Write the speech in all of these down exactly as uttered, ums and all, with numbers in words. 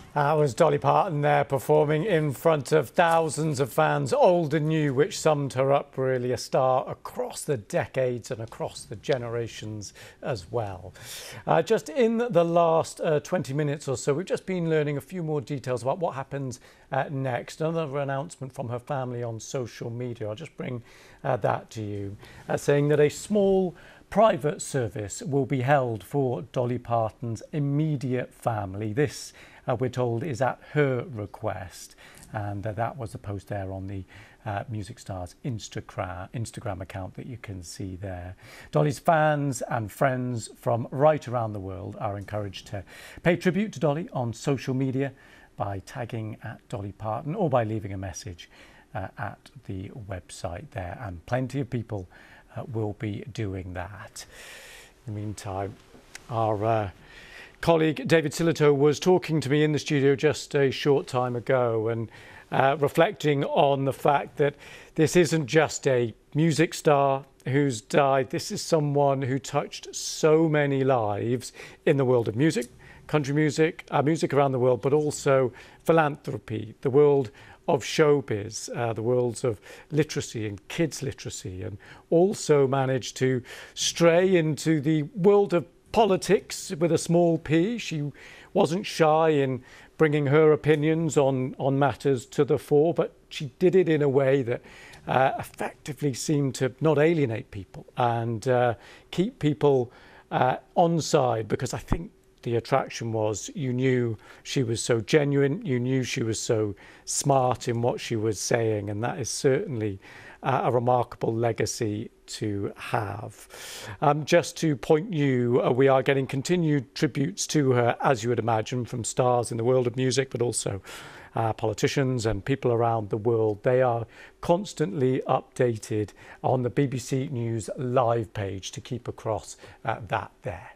That was Dolly Parton there performing in front of thousands of fans, old and new, which summed her up really, a star across the decades and across the generations as well. Uh, just in the last uh, twenty minutes or so, we've just been learning a few more details about what happens uh, next. Another announcement from her family on social media. I'll just bring uh, that to you, uh, saying that a small private service will be held for Dolly Parton's immediate family. This, uh, we're told, is at her request, and uh, that was the post there on the uh, Music Star's Instagram, Instagram account that you can see there. Dolly's fans and friends from right around the world are encouraged to pay tribute to Dolly on social media by tagging at Dolly Parton or by leaving a message uh, at the website there, and plenty of people Uh, will be doing that. In the meantime, our uh, colleague David Sillito was talking to me in the studio just a short time ago and uh, reflecting on the fact that this isn't just a music star who's died. This is someone who touched so many lives in the world of music, country music, uh, music around the world, but also philanthropy, the world of showbiz, uh, the worlds of literacy and kids literacy, and also managed to stray into the world of politics with a small p. She wasn't shy in bringing her opinions on, on matters to the fore, but she did it in a way that uh, effectively seemed to not alienate people and uh, keep people uh, on side, because I think the attraction was you knew she was so genuine, you knew she was so smart in what she was saying, and that is certainly uh, a remarkable legacy to have. Um, just to point you, uh, we are getting continued tributes to her, as you would imagine, from stars in the world of music, but also uh, politicians and people around the world. They are constantly updated on the B B C News live page to keep across uh, that there.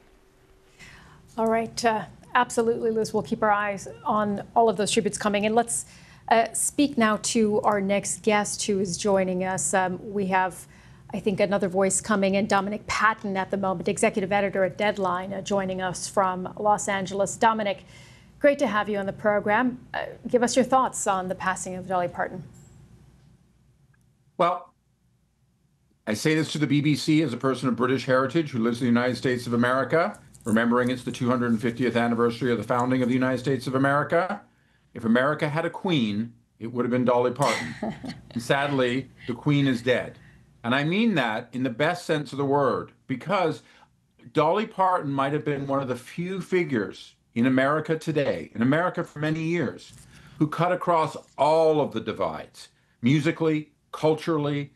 All right, uh, absolutely, Liz. We'll keep our eyes on all of those tributes coming in. Let's uh, speak now to our next guest who is joining us. Um, we have, I think, another voice coming in, Dominic Patten at the moment, executive editor at Deadline, uh, joining us from Los Angeles. Dominic, great to have you on the program. Uh, give us your thoughts on the passing of Dolly Parton. Well, I say this to the B B C as a person of British heritage who lives in the United States of America, remembering it's the two hundred fiftieth anniversary of the founding of the United States of America. If America had a queen, it would have been Dolly Parton. And sadly, the queen is dead. And I mean that in the best sense of the word, because Dolly Parton might have been one of the few figures in America today, in America for many years, who cut across all of the divides, musically, culturally,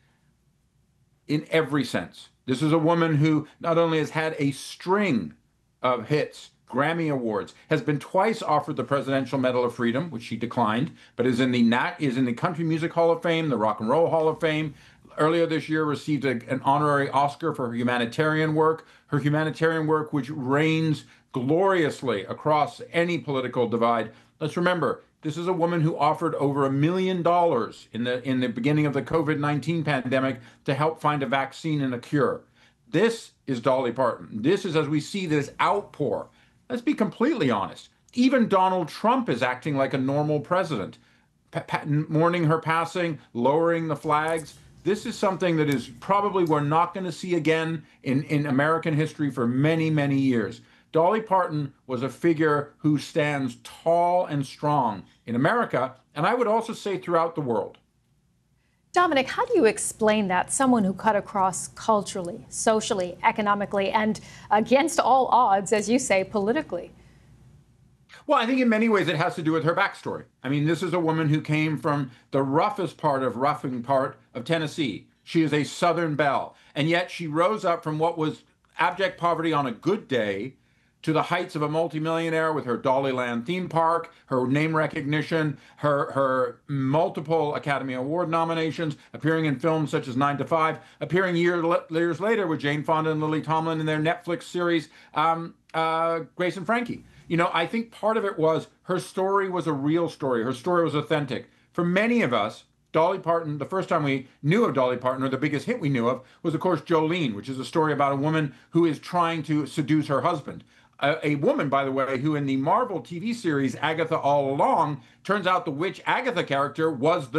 in every sense. This is a woman who not only has had a string of hits, Grammy Awards, has been twice offered the Presidential Medal of Freedom, which she declined, but is in the Nat, is in the Country Music Hall of Fame, the Rock and Roll Hall of Fame. Earlier this year, received a, an honorary Oscar for her humanitarian work, her humanitarian work which reigns gloriously across any political divide. Let's remember, this is a woman who offered over a million dollars in the in the beginning of the COVID nineteen pandemic to help find a vaccine and a cure. This is Dolly Parton. This is, as we see this outpour. Let's be completely honest. Even Donald Trump is acting like a normal president, pa- pa- mourning her passing, lowering the flags. This is something that is probably we're not going to see again in, in American history for many, many years. Dolly Parton was a figure who stands tall and strong in America, and I would also say throughout the world. Dominic, how do you explain that? Someone who cut across culturally, socially, economically, and against all odds, as you say, politically. Well, I think in many ways it has to do with her backstory. I mean, this is a woman who came from the roughest part of roughing part of Tennessee. She is a Southern belle, and yet she rose up from what was abject poverty on a good day to the heights of a multimillionaire with her Dollyland theme park, her name recognition, her her multiple Academy Award nominations, appearing in films such as Nine to Five, appearing year, years later with Jane Fonda and Lily Tomlin in their Netflix series, um, uh, Grace and Frankie. You know, I think part of it was her story was a real story. Her story was authentic. For many of us, Dolly Parton, the first time we knew of Dolly Parton, or the biggest hit we knew of, was, of course, Jolene, which is a story about a woman who is trying to seduce her husband. a, a woman, by the way, who in the Marvel T V series Agatha All Along, turns out the witch Agatha character was the